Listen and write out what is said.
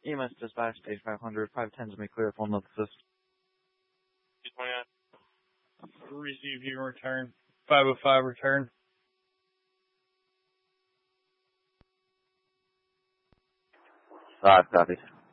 EMS dispatch, stage 500, 510's me clear, phone left assist. 229. Receive you return. 505 return. 5 copies.